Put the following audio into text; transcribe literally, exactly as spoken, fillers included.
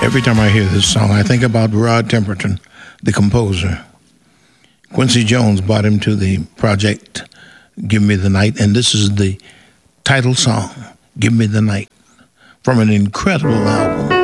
Every time I hear this song, I think about Rod Temperton, the composer. Quincy Jones brought him to the project Give Me the Night, and this is the title song, Give Me the Night, from an incredible album.